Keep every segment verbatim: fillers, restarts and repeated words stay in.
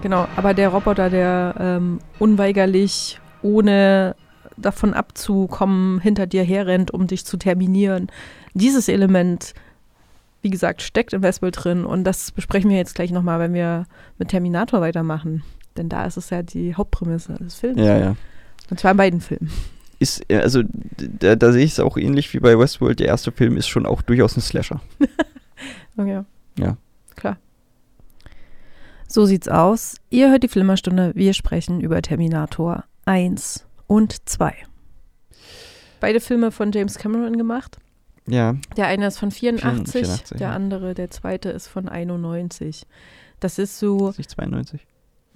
Genau, aber der Roboter, der ähm, unweigerlich, ohne davon abzukommen, hinter dir herrennt, um dich zu terminieren. Dieses Element, wie gesagt, steckt in Westworld drin und das besprechen wir jetzt gleich nochmal, wenn wir mit Terminator weitermachen. Denn da ist es ja die Hauptprämisse des Films. Ja, ja. Und zwar in beiden Filmen. Ist, also da, da sehe ich es auch ähnlich wie bei Westworld. Der erste Film ist schon auch durchaus ein Slasher. Okay. Ja. Klar. So sieht's aus. Ihr hört die Flimmerstunde. Wir sprechen über Terminator eins und zwei. Beide Filme von James Cameron gemacht. Ja. Der eine ist von vierundachtzig, vierundachtzig der ja. andere, der zweite, ist von einundneunzig. Das ist so... Ist nicht zweiundneunzig?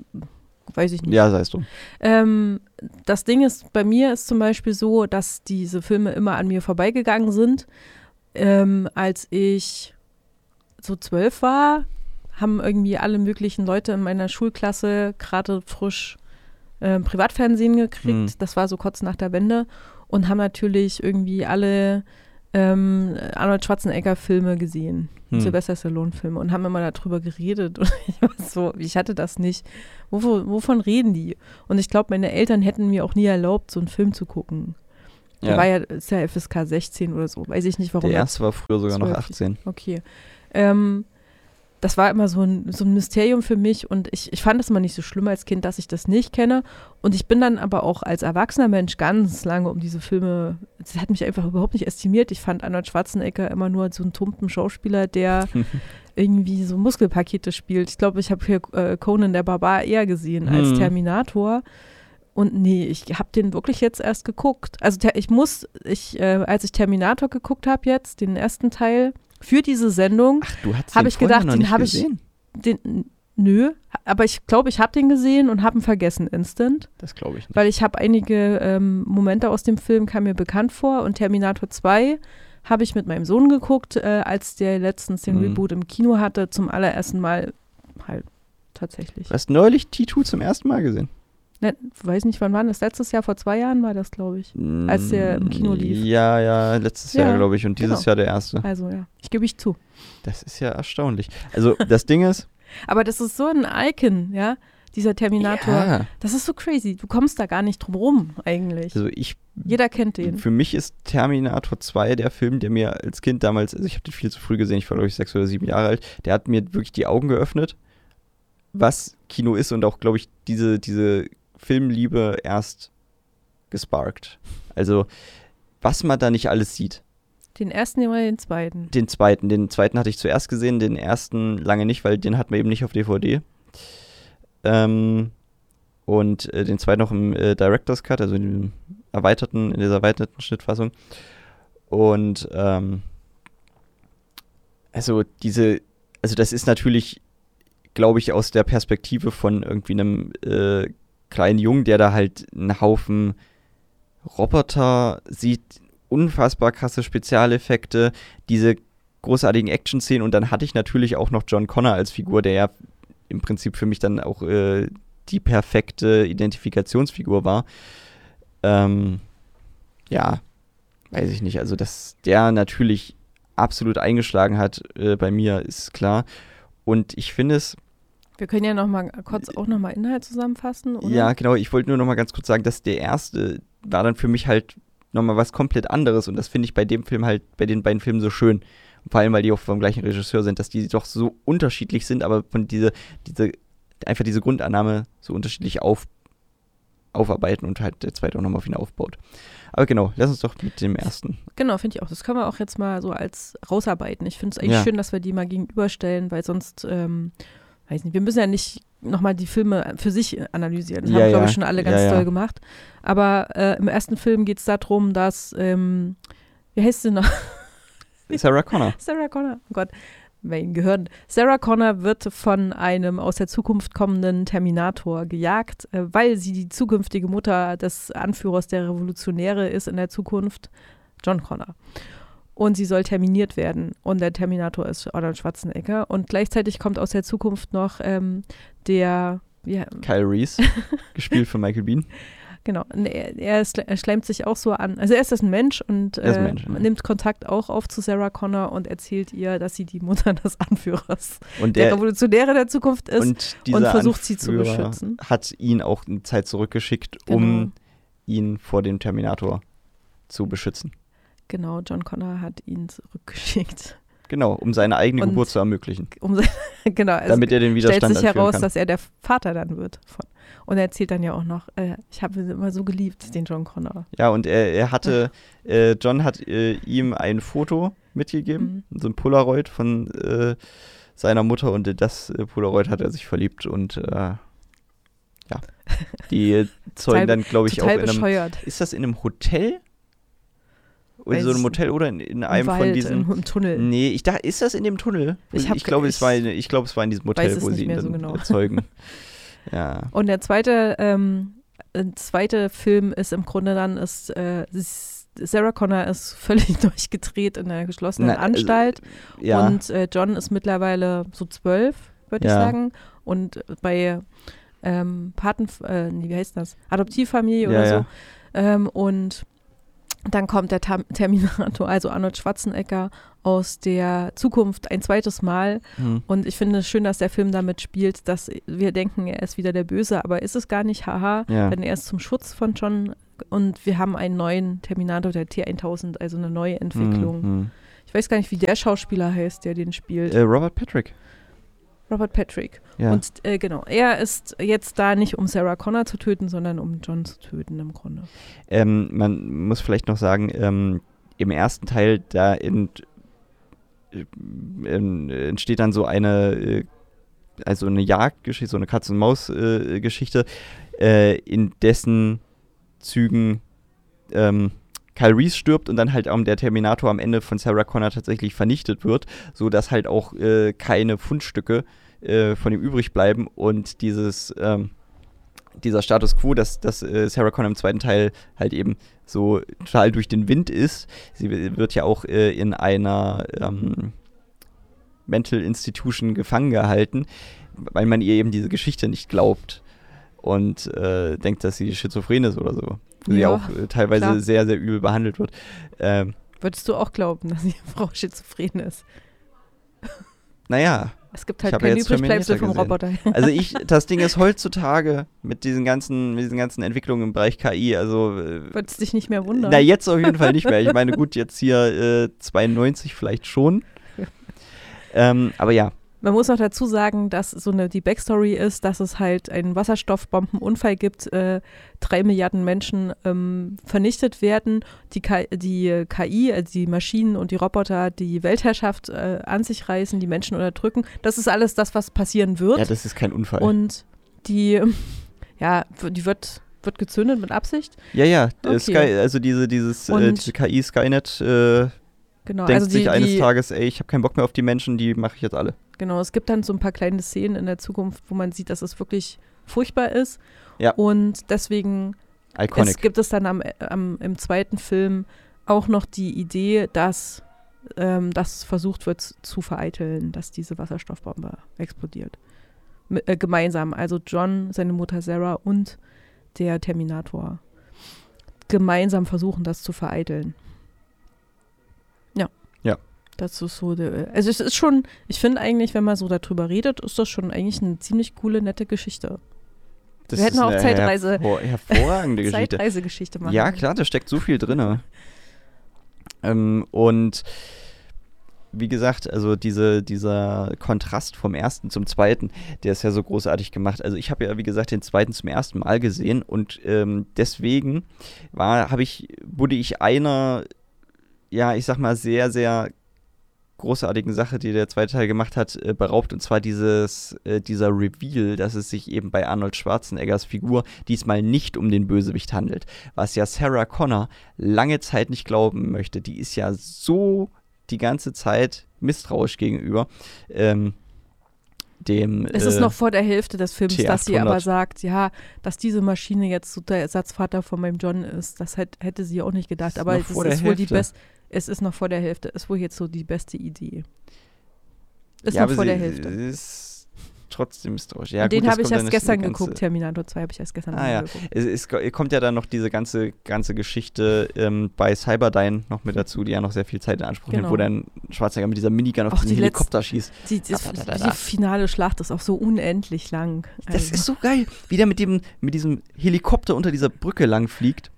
Weiß ich nicht. Ja, sei es drum. Ähm, das Ding ist, bei mir ist zum Beispiel so, dass diese Filme immer an mir vorbeigegangen sind. Ähm, als ich so zwölf war, haben irgendwie alle möglichen Leute in meiner Schulklasse gerade frisch äh, Privatfernsehen gekriegt. Hm. Das war so kurz nach der Wende. Und haben natürlich irgendwie alle ähm, Arnold Schwarzenegger-Filme gesehen. Hm. Sylvester Stallone-Filme. Und haben immer darüber geredet. Und ich war so, ich hatte das nicht. Wovon, wovon reden die? Und ich glaube, meine Eltern hätten mir auch nie erlaubt, so einen Film zu gucken. Der Ja. war ja, ist ja F S K sechzehn oder so. Weiß ich nicht, warum. Der er erste war früher sogar noch zwölf achtzehn. Okay. Ähm, das war immer so ein, so ein Mysterium für mich und ich, ich fand es immer nicht so schlimm als Kind, dass ich das nicht kenne. Und ich bin dann aber auch als erwachsener Mensch ganz lange um diese Filme, das hat mich einfach überhaupt nicht estimiert. Ich fand Arnold Schwarzenegger immer nur so einen tumpen Schauspieler, der irgendwie so Muskelpakete spielt. Ich glaube, ich habe hier äh, Conan der Barbar eher gesehen als Hm. Terminator. Und nee, ich habe den wirklich jetzt erst geguckt. Also ter- ich muss, ich, äh, als ich Terminator geguckt habe jetzt, den ersten Teil, für diese Sendung, Ach, du hast Hab den ich vorher gedacht, noch den nicht hab ich- gesehen? den, nö, aber ich glaube, ich habe den gesehen und habe ihn vergessen instant, Das glaube ich nicht. weil ich habe einige ähm, Momente aus dem Film, kam mir bekannt vor und Terminator zwei habe ich mit meinem Sohn geguckt, äh, als der letztens den Mhm. Reboot im Kino hatte, zum allerersten Mal halt tatsächlich. Du hast neulich T zwei zum ersten Mal gesehen. Ne, weiß nicht, wann war das? Letztes Jahr, vor zwei Jahren war das, glaube ich. Als der im Kino lief. Ja, ja, letztes Ja, Jahr, glaube ich, und dieses genau. Jahr der erste. Also ja, ich gebe ich zu. Das ist ja erstaunlich. Also das Ding ist, Aber das ist so ein Icon, ja, dieser Terminator. ja, Das ist so crazy. Du kommst da gar nicht drum rum, eigentlich. also ich, Jeder kennt den. für mich ist Terminator zwei der Film, der mir als Kind damals, also ich habe den viel zu früh gesehen, ich war glaube ich sechs oder sieben Jahre alt, der hat mir wirklich die Augen geöffnet, was Kino ist und auch, glaube ich, diese, diese Filmliebe erst gesparkt. Also, was man da nicht alles sieht. Den ersten oder den zweiten? Den zweiten, den zweiten hatte ich zuerst gesehen, den ersten lange nicht, weil den hat man eben nicht auf D V D. Ähm, und äh, den zweiten noch im äh, Director's Cut, also in dem erweiterten, in dieser erweiterten Schnittfassung. Und ähm, also diese, also das ist natürlich, glaube ich, aus der Perspektive von irgendwie einem äh, kleinen Jungen, der da halt einen Haufen Roboter sieht, unfassbar krasse Spezialeffekte, diese großartigen Action-Szenen und dann hatte ich natürlich auch noch John Connor als Figur, der ja im Prinzip für mich dann auch äh, die perfekte Identifikationsfigur war. Ähm, ja, weiß ich nicht, also dass der natürlich absolut eingeschlagen hat äh, bei mir, ist klar. Und ich finde es Wir können ja noch mal kurz auch noch mal Inhalt zusammenfassen, oder? Ja, genau. Ich wollte nur noch mal ganz kurz sagen, dass der erste war dann für mich halt noch mal was komplett anderes und das finde ich bei dem Film halt, bei den beiden Filmen so schön. Und vor allem, weil die auch vom gleichen Regisseur sind, dass die doch so unterschiedlich sind, aber von diese, diese, einfach diese Grundannahme so unterschiedlich auf, aufarbeiten und halt der zweite auch noch mal auf ihn aufbaut. Aber genau, lass uns doch mit dem ersten. Genau, finde ich auch. Das können wir auch jetzt mal so als rausarbeiten. Ich finde es eigentlich Ja. schön, dass wir die mal gegenüberstellen, weil sonst, ähm, weiß nicht, wir müssen ja nicht nochmal die Filme für sich analysieren. Das Ja, haben, glaube ja. ich, schon alle ganz Ja, ja. toll gemacht. Aber äh, im ersten Film geht es darum, dass, ähm, wie heißt sie noch? Sarah Connor. Sarah Connor. Oh Gott, mein Gehirn. Sarah Connor wird von einem aus der Zukunft kommenden Terminator gejagt, äh, weil sie die zukünftige Mutter des Anführers der Revolutionäre ist in der Zukunft, John Connor. Und sie soll terminiert werden. Und der Terminator ist Arnold Schwarzenegger. Und gleichzeitig kommt aus der Zukunft noch ähm, der, ja, Kyle Reese, gespielt von Michael Biehn. Genau, er, er, ist, er schleimt sich auch so an. Also er ist das ein Mensch und Er ist ein äh, Mensch, ja. nimmt Kontakt auch auf zu Sarah Connor und erzählt ihr, dass sie die Mutter des Anführers Und der der, Revolutionäre der Zukunft ist. und dieser und versucht, sie zu Anführer beschützen. hat ihn auch eine Zeit zurückgeschickt, Genau. um ihn vor dem Terminator zu beschützen. Genau, John Connor hat ihn zurückgeschickt. Genau, um seine eigene Und Geburt zu ermöglichen. Um se- genau, also Damit er den Widerstand stellt sich anführen heraus, kann. dass er der Vater dann wird. Von. Und er erzählt dann ja auch noch, äh, ich habe ihn immer so geliebt, den John Connor. Ja, und er, er hatte, äh, John hat äh, ihm ein Foto mitgegeben, Mhm. so ein Polaroid von äh, seiner Mutter, und in das äh, Polaroid hat er sich verliebt, und äh, ja, die zeugen dann, glaube ich, auch Total in einem, bescheuert. ist das in einem Hotel? Oder Weiß so einem ich Hotel oder in, in Im einem Wald, von diesen, im, im Tunnel. nee, ich dachte, ist das in dem Tunnel? Ich hab ich glaube, ge- es war, in- ich glaube, es war in diesem Hotel, weiß es wo nicht sie ihn mehr dann so genau. zeugen. Ja. Und der zweite, ähm, äh, zweite Film ist im Grunde dann, ist, äh, s- Sarah Connor ist völlig durchgedreht in einer geschlossenen Na, also, Anstalt Ja, und äh, John ist mittlerweile so zwölf, würde ich Ja. sagen. Und bei ähm, Paten, äh, nee, wie heißt das? Adoptivfamilie Ja, oder so. ja. Ähm, und dann kommt der Tam- Terminator, also Arnold Schwarzenegger, aus der Zukunft ein zweites Mal. Hm. Und ich finde es schön, dass der Film damit spielt, dass wir denken, er ist wieder der Böse, aber ist es gar nicht, haha, Ja. denn er ist zum Schutz von John und wir haben einen neuen Terminator, der T tausend, also eine neue Entwicklung. Hm, hm. Ich weiß gar nicht, wie der Schauspieler heißt, der den spielt. Äh, Robert Patrick. Robert Patrick. Ja. Und äh, genau, er ist jetzt da nicht, um Sarah Connor zu töten, sondern um John zu töten im Grunde. Ähm, man muss vielleicht noch sagen, ähm, im ersten Teil, da ent, äh, en- entsteht dann so eine, äh, also eine Jagdgeschichte, so eine Katz-und-Maus-Geschichte, äh, in dessen Zügen ähm, Kyle Reese stirbt und dann halt auch der Terminator am Ende von Sarah Connor tatsächlich vernichtet wird, sodass halt auch äh, keine Fundstücke äh, von ihm übrig bleiben, und dieses ähm, dieser Status Quo, dass, dass äh, Sarah Connor im zweiten Teil halt eben so total durch den Wind ist. Sie w- wird ja auch äh, in einer ähm, Mental Institution gefangen gehalten, weil man ihr eben diese Geschichte nicht glaubt und äh, denkt, dass sie schizophren ist oder so. Wo sie Ja, auch äh, teilweise klar. sehr, sehr übel behandelt wird. Ähm, Würdest du auch glauben, dass die Frau schizophren ist? naja, Es gibt Ich halt hab ja kein jetzt Übrigbleibsel vom Terminator Roboter. also ich, das Ding ist heutzutage mit diesen ganzen, mit diesen ganzen Entwicklungen im Bereich K I, also äh, Würdest dich nicht mehr wundern. na, jetzt auf jeden Fall nicht mehr. Ich meine, gut, jetzt hier äh, zweiundneunzig vielleicht schon. ähm, aber ja, Man muss auch dazu sagen, dass so eine die Backstory ist, dass es halt einen Wasserstoffbombenunfall gibt, äh, drei Milliarden Menschen ähm, vernichtet werden, die, K die K I, also die Maschinen und die Roboter die Weltherrschaft äh, an sich reißen, die Menschen unterdrücken. Das ist alles das, was passieren wird. ja, das ist kein Unfall. Und die, ja, die wird, wird gezündet mit Absicht. ja, ja, äh, Okay. Sky, also diese, dieses, äh, Und- diese K I Skynet äh, Genau, denkt also die, sich eines die, Tages, ey, ich habe keinen Bock mehr auf die Menschen, die mache ich jetzt alle. Genau, es gibt dann so ein paar kleine Szenen in der Zukunft, wo man sieht, dass es wirklich furchtbar ist. Ja. Und deswegen Iconic. es gibt es dann am, am, im zweiten Film auch noch die Idee, dass ähm, das versucht wird z- zu vereiteln, dass diese Wasserstoffbombe explodiert. M äh, gemeinsam, also John, seine Mutter Sarah und der Terminator gemeinsam versuchen, das zu vereiteln. Ja. Ja. Das ist so, der, also es ist schon, ich finde eigentlich, wenn man so darüber redet, ist das schon eigentlich eine ziemlich coole, nette Geschichte. Das wir hätten ist auch eine Zeitreise- hervor hervorragende Geschichte. Zeitreisegeschichte machen. Ja, klar, da steckt so viel drin. ähm, und wie gesagt, also diese, dieser Kontrast vom ersten zum zweiten, der ist ja so großartig gemacht. Also ich habe ja, wie gesagt, den zweiten zum ersten Mal gesehen, und ähm, deswegen war, habe ich, wurde ich einer, ja, ich sag mal, sehr, sehr großartigen Sache, die der zweite Teil gemacht hat, äh, beraubt, und zwar dieses, äh, dieser Reveal, dass es sich eben bei Arnold Schwarzeneggers Figur diesmal nicht um den Bösewicht handelt, was ja Sarah Connor lange Zeit nicht glauben möchte. Die ist ja so die ganze Zeit misstrauisch gegenüber ähm, dem Es äh, ist noch vor der Hälfte des Films, T dass sie aber achthundert. sagt, ja, dass diese Maschine jetzt so der Ersatzvater von meinem John ist. Das hätt, hätte sie auch nicht gedacht. Ist Aber noch es vor ist der wohl die Hälfte. beste. Es ist noch vor der Hälfte. Ist wohl jetzt so die beste Idee. Ist ja, noch aber vor sie, der Hälfte. Ist, trotzdem misstrauisch. Ja, und den gut, das habe ich kommt dann erst nicht gestern in die ganze- geguckt, Terminator zwei habe ich erst gestern Ah ja, geguckt. es, es ko- kommt ja dann noch diese ganze, ganze Geschichte ähm, bei Cyberdyne noch mit dazu, die ja noch sehr viel Zeit in Anspruch nimmt, Genau. wo dann Schwarzenegger mit dieser Minigun auf Auch diesen die Helikopter schießt. Die, die, Da, da, da, die, da. finale Schlacht ist auch so unendlich lang. Das Also, ist so geil, wie der mit, dem, mit diesem Helikopter unter dieser Brücke lang fliegt.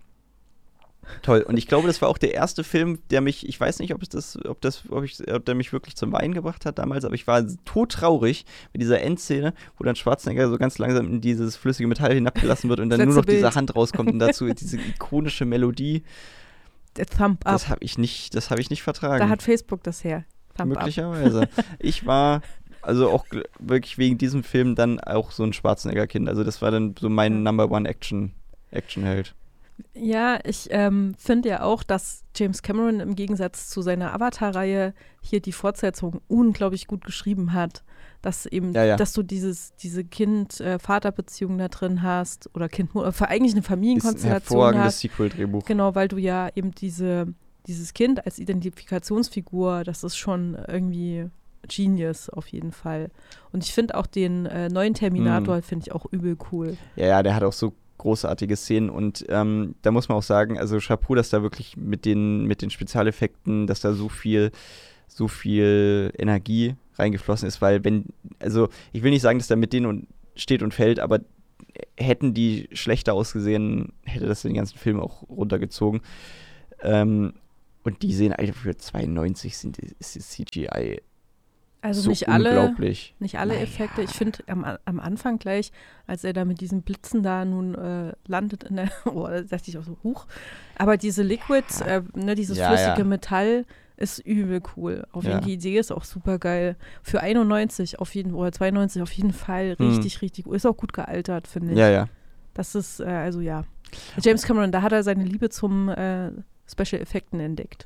Toll. Und ich glaube, das war auch der erste Film, der mich, ich weiß nicht, ob es das, ob das, ob ich, ob der mich wirklich zum Weinen gebracht hat damals, aber ich war todtraurig mit dieser Endszene, wo dann Schwarzenegger so ganz langsam in dieses flüssige Metall hinabgelassen wird und dann Das nur letzte noch diese Bild. Hand rauskommt und dazu diese ikonische Melodie. der Thumb Up. Das habe ich nicht, das habe ich nicht vertragen. Da hat Facebook das her. Thumb Up. Möglicherweise. Ich war also auch gl- wirklich wegen diesem Film dann auch so ein Schwarzenegger-Kind. Also das war dann so mein Ja. Number One Action Actionheld. Ja, ich ähm, finde ja auch, dass James Cameron im Gegensatz zu seiner Avatar-Reihe hier die Fortsetzung unglaublich gut geschrieben hat. Dass eben, Ja, ja. dass du dieses, diese Kind-Vater-Beziehung da drin hast oder Kind, äh, eigentlich eine Ist ein Familienkonstellation hervorragendes hast. Sequel-Drehbuch. Genau, weil du ja eben diese, dieses Kind als Identifikationsfigur, das ist schon irgendwie Genius auf jeden Fall. Und ich finde auch den äh, neuen Terminator, Hm. finde ich auch übel cool. Ja, ja, der hat auch so großartige Szenen und ähm, da muss man auch sagen, also Chapeau, dass da wirklich mit den, mit den Spezialeffekten, dass da so viel, so viel Energie reingeflossen ist, weil wenn, also ich will nicht sagen, dass da mit denen und steht und fällt, aber hätten die schlechter ausgesehen, hätte das den ganzen Film auch runtergezogen. Ähm, und die sehen, Alter, für zweiundneunzig sind ist das C G I Also so nicht alle, unglaublich. nicht alle Naja. Effekte. Ich finde am, am Anfang gleich, als er da mit diesen Blitzen da nun äh, landet in der, oh, da dachte ich auch so, huch. Aber diese Liquids, äh, ne, dieses Ja, flüssige ja. Metall ist übel cool. Auf jeden Ja. Fall, die Idee ist auch super geil. Für einundneunzig auf jeden oder zweiundneunzig auf jeden Fall Hm. richtig, richtig gut. Ist auch gut gealtert, finde ich. Ja, ja. Das ist, äh, also ja. James Cameron, da hat er seine Liebe zum äh, Special Effekten entdeckt.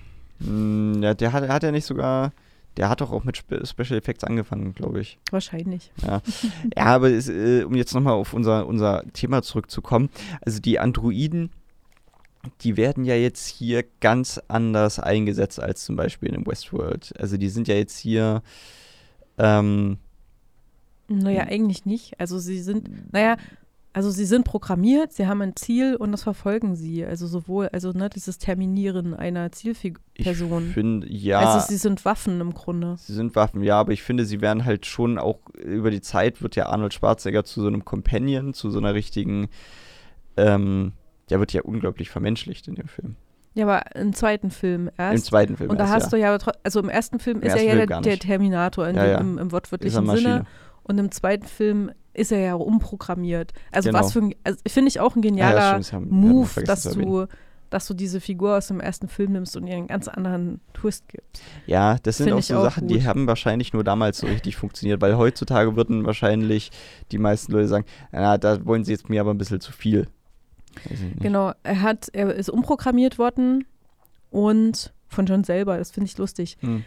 Mm, ja, der hat, hat er nicht sogar, der hat doch auch mit Spe Special Effects angefangen, glaube ich. Wahrscheinlich. Ja, ja aber es, äh, um jetzt nochmal auf unser, unser Thema zurückzukommen, also die Androiden, die werden ja jetzt hier ganz anders eingesetzt als zum Beispiel in Westworld. Also die sind ja jetzt hier, ähm, Naja, eigentlich nicht. Also sie sind, naja, also sie sind programmiert, sie haben ein Ziel und das verfolgen sie. Also sowohl, also ne, dieses Terminieren einer ich Zielperson. finde, ja, Also sie sind Waffen im Grunde. sie sind Waffen, ja, aber ich finde, sie werden halt schon auch, über die Zeit wird ja Arnold Schwarzenegger zu so einem Companion, zu so einer richtigen, ähm, der wird ja unglaublich vermenschlicht in dem Film. Ja, aber im zweiten Film erst. Im zweiten Film und da erst, hast ja. du ja, tro- also im ersten Film Im ist ersten er ja Film der, gar der nicht. Terminator in Ja, dem, ja. Im, im Ist eine wortwörtlichen Maschine. Sinne. Und im zweiten Film ist er ja umprogrammiert. Also Genau. was für ein, also finde ich auch ein Ah, ja, genialer stimmt, das haben- haben wir Move, vergessen dass zu erwähnen. du, dass du diese Figur aus dem ersten Film nimmst und ihr einen ganz anderen Twist gibst. Ja, das sind Find auch ich so auch Sachen, die gut. haben wahrscheinlich nur damals so richtig funktioniert, weil heutzutage würden wahrscheinlich die meisten Leute sagen, na, da wollen sie jetzt mir aber ein bisschen zu viel. Weiß ich nicht. Genau, er hat, er ist umprogrammiert worden und von John selber, das finde ich lustig. Hm.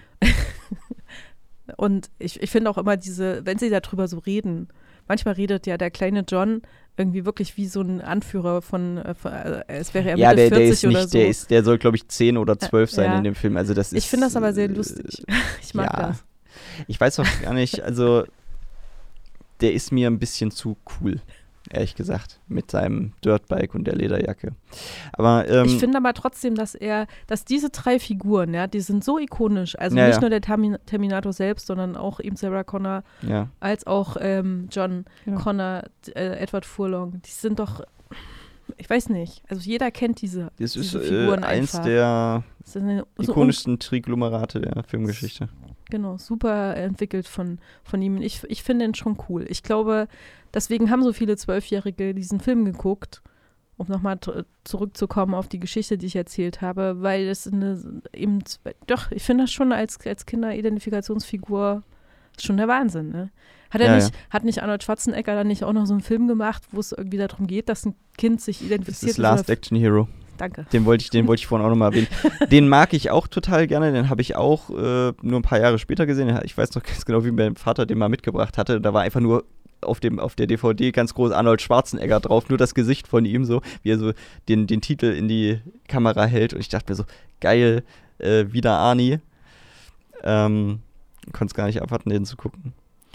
Und ich, ich finde auch immer diese, wenn sie darüber so reden, manchmal redet ja der kleine John irgendwie wirklich wie so ein Anführer von, äh, von äh, es wäre er Ja, Mitte der, der vierzig ist oder nicht, so. der ist, der soll, glaube ich, zehn oder zwölf sein ja. in dem Film. Also das ist, Ich finde das aber sehr äh, lustig. Ich mag ja. das. Ich weiß auch gar nicht, also der ist mir ein bisschen zu cool, ehrlich gesagt, mit seinem Dirtbike und der Lederjacke. Aber ähm, Ich finde aber trotzdem, dass er, dass diese drei Figuren, ja, die sind so ikonisch. Also Ja, nicht ja. nur der Termin Terminator selbst, sondern auch eben Sarah Connor, ja, als auch ähm, John Ja. Connor, äh, Edward Furlong. Die sind doch, ich weiß nicht, also jeder kennt diese, das ist diese äh, Figuren eins einfach. der Das sind eine- so un- ikonischsten Triglomerate der Filmgeschichte. Genau, super entwickelt von, von ihm. Ich, ich finde ihn schon cool. Ich glaube, deswegen haben so viele Zwölfjährige diesen Film geguckt, um nochmal zurückzukommen auf die Geschichte, die ich erzählt habe, weil es eine, eben, doch, ich finde das schon als, als Kinderidentifikationsfigur schon der Wahnsinn, ne? Hat er Ja, nicht, hat nicht Arnold Schwarzenegger dann nicht auch noch so einen Film gemacht, wo es irgendwie darum geht, dass ein Kind sich Das identifiziert? ist Last mit so einer- Action Hero. Danke. Den wollte ich, den wollte ich vorhin auch nochmal erwähnen. Den mag ich auch total gerne, den habe ich auch äh, nur ein paar Jahre später gesehen. Ich weiß noch ganz genau, wie mein Vater den mal mitgebracht hatte. Da war einfach nur auf, dem, auf der D V D ganz groß Arnold Schwarzenegger drauf, nur das Gesicht von ihm so, wie er so den, den Titel in die Kamera hält. Und ich dachte mir so, geil, äh, wieder Arnie. Ähm, konnte es gar nicht abwarten, den zu gucken.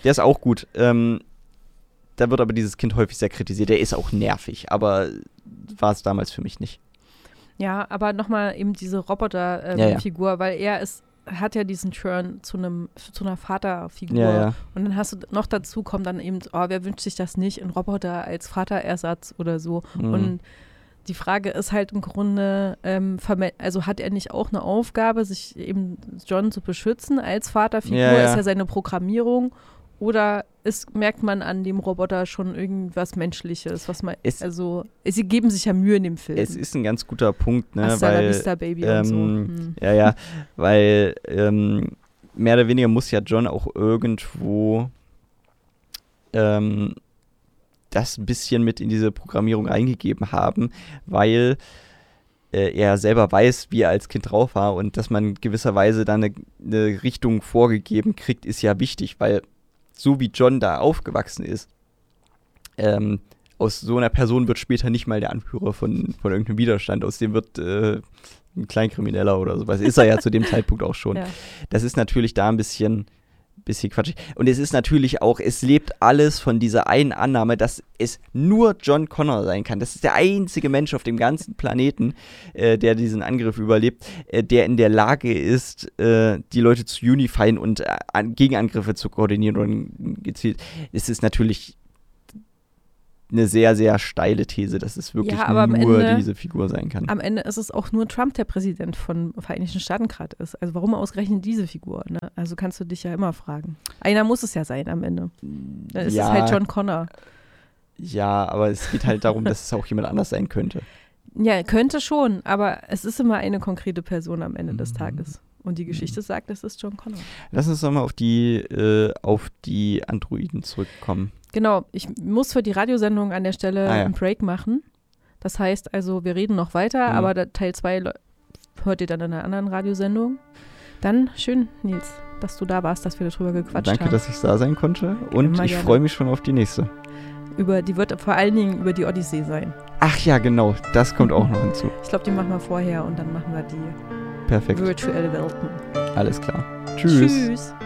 Der ist auch gut. Ähm, da wird aber dieses Kind häufig sehr kritisiert. Der ist auch nervig, aber war es damals für mich nicht. Ja, aber nochmal eben diese Roboter-Figur, ähm, ja, ja. weil er ist, hat ja diesen Turn zu einem zu einer Vaterfigur. Ja, ja. Und dann hast du noch dazu, kommt dann eben, oh, wer wünscht sich das nicht, ein Roboter als Vaterersatz oder so. Mhm. Und die Frage ist halt im Grunde, ähm, also hat er nicht auch eine Aufgabe, sich eben John zu beschützen als Vaterfigur? Ja, ja. Ist ja seine Programmierung. Oder ist, merkt man an dem Roboter schon irgendwas Menschliches? Was man, es, also, sie geben sich ja Mühe in dem Film. Es ist ein ganz guter Punkt, ne? Hasta weil, la vista, Baby ähm, und so. Hm. Ja, ja, weil ähm, mehr oder weniger muss ja John auch irgendwo ähm, das ein bisschen mit in diese Programmierung reingegeben haben, weil äh, er selber weiß, wie er als Kind drauf war und dass man gewisserweise dann eine, eine Richtung vorgegeben kriegt, ist ja wichtig, weil so wie John da aufgewachsen ist, ähm, aus so einer Person wird später nicht mal der Anführer von, von irgendeinem Widerstand, aus dem wird äh, ein Kleinkrimineller oder sowas, ist er ja zu dem Zeitpunkt auch schon. Ja. Das ist natürlich da ein bisschen, bisschen quatschig. Und es ist natürlich auch, es lebt alles von dieser einen Annahme, dass es nur John Connor sein kann. Das ist der einzige Mensch auf dem ganzen Planeten, äh, der diesen Angriff überlebt, äh, der in der Lage ist, äh, die Leute zu unifyen und äh, Gegenangriffe zu koordinieren und gezielt. Es ist natürlich eine sehr, sehr steile These, dass es wirklich ja, nur Ende, diese Figur sein kann. Am Ende ist es auch nur Trump, der Präsident von Vereinigten Staaten gerade ist. Also warum ausgerechnet diese Figur? Ne? Also kannst du dich ja immer fragen. Einer muss es ja sein am Ende. Dann ist ja, es halt John Connor. Ja, aber es geht halt darum, dass es auch jemand anders sein könnte. Ja, könnte schon, aber es ist immer eine konkrete Person am Ende des Tages. Und die Geschichte sagt, es ist John Connor. Lass uns nochmal auf die, äh, auf die Androiden zurückkommen. Genau, ich muss für die Radiosendung an der Stelle ah, ja. einen Break machen. Das heißt also, wir reden noch weiter, mhm. aber der Teil zwei hört ihr dann in einer anderen Radiosendung. Dann schön, Nils, dass du da warst, dass wir darüber gequatscht Danke, haben. Danke, dass ich da sein konnte und Immer ich freue mich schon auf die nächste. Über, die wird vor allen Dingen über die Odyssee sein. Ach ja, genau, das kommt auch noch hinzu. Ich glaube, die machen wir vorher und dann machen wir die Perfekt. virtuelle Welten. Alles klar. Tschüss. Tschüss.